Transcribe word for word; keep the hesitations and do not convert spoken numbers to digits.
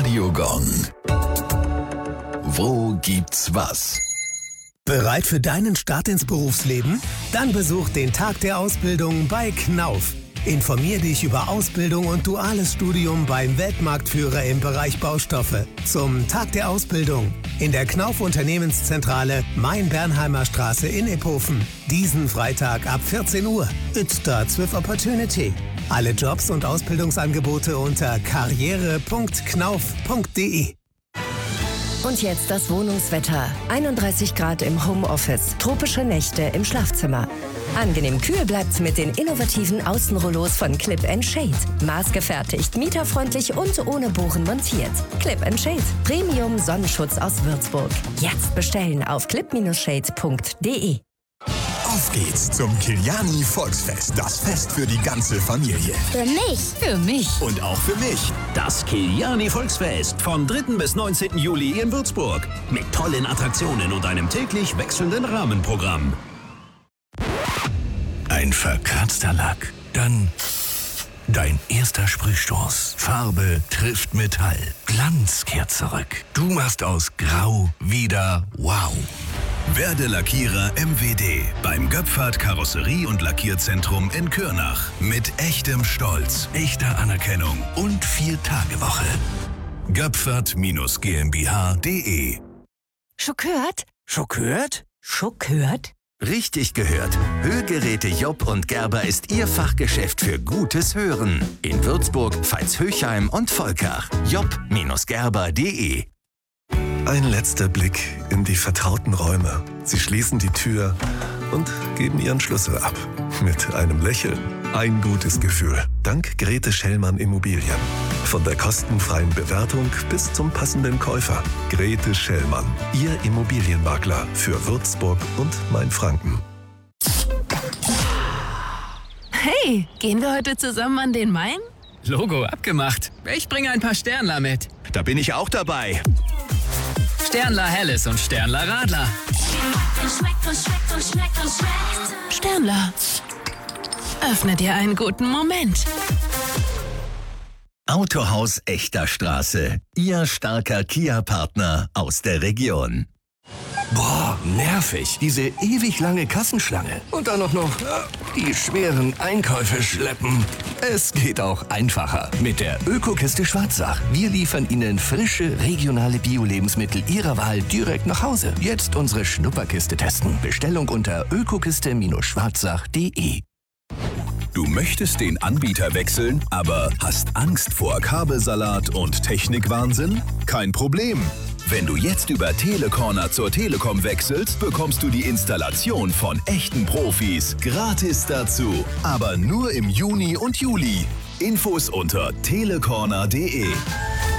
Radiogong. Wo gibt's was? Bereit für deinen Start ins Berufsleben? Dann besuch den Tag der Ausbildung bei Knauf. Informier dich über Ausbildung und duales Studium beim Weltmarktführer im Bereich Baustoffe. Zum Tag der Ausbildung in der Knauf Unternehmenszentrale Main-Bernheimer Straße in Iphofen. Diesen Freitag ab vierzehn Uhr. It starts with opportunity. Alle Jobs und Ausbildungsangebote unter karriere punkt knauf punkt de. Und jetzt das Wohnungswetter. einunddreißig Grad im Homeoffice, tropische Nächte im Schlafzimmer. Angenehm kühl bleibt's mit den innovativen Außenrollos von Clip and Shade. Maßgefertigt, mieterfreundlich und ohne Bohren montiert. Clip and Shade, Premium Sonnenschutz aus Würzburg. Jetzt bestellen auf clip Bindestrich shade punkt de. Auf geht's zum Kiliani Volksfest. Das Fest für die ganze Familie. Für mich. Für mich. Und auch für mich. Das Kiliani Volksfest vom dritten bis neunzehnten Juli in Würzburg. Mit tollen Attraktionen und einem täglich wechselnden Rahmenprogramm. Ein verkratzter Lack. Dann dein erster Sprühstoß. Farbe trifft Metall. Glanz kehrt zurück. Du machst aus Grau wieder Wow. Werde Lackierer M W D beim Göpfert Karosserie- und Lackierzentrum in Kürnach. Mit echtem Stolz, echter Anerkennung und Vier-Tage-Woche. Göpfert GmbH punkt de. Schockiert? Schockiert? Schockiert? Richtig gehört. Hörgeräte Jopp und Gerber ist Ihr Fachgeschäft für gutes Hören. In Würzburg, Veitshöchheim und Volkach. jopp Gerber punkt de. Ein letzter Blick in die vertrauten Räume. Sie schließen die Tür und geben ihren Schlüssel ab. Mit einem Lächeln. Ein gutes Gefühl. Dank Grete Schellmann Immobilien. Von der kostenfreien Bewertung bis zum passenden Käufer. Grete Schellmann. Ihr Immobilienmakler für Würzburg und Mainfranken. Hey, gehen wir heute zusammen an den Main? Logo abgemacht. Ich bringe ein paar Sternler mit. Da bin ich auch dabei. Sternler Helles und Sternler Radler. Sternler. Öffne dir einen guten Moment. Autohaus Echter Straße. Ihr starker Kia-Partner aus der Region. Boah, nervig. Diese ewig lange Kassenschlange. Und dann auch noch äh, die schweren Einkäufe schleppen. Es geht auch einfacher. Mit der Ökokiste Schwarzach. Wir liefern Ihnen frische, regionale Bio-Lebensmittel Ihrer Wahl direkt nach Hause. Jetzt unsere Schnupperkiste testen. Bestellung unter ökokiste Schwarzach punkt de. Du möchtest den Anbieter wechseln, aber hast Angst vor Kabelsalat und Technikwahnsinn? Kein Problem. Wenn du jetzt über Telecorner zur Telekom wechselst, bekommst du die Installation von echten Profis gratis dazu. Aber nur im Juni und Juli. Infos unter telecorner punkt de.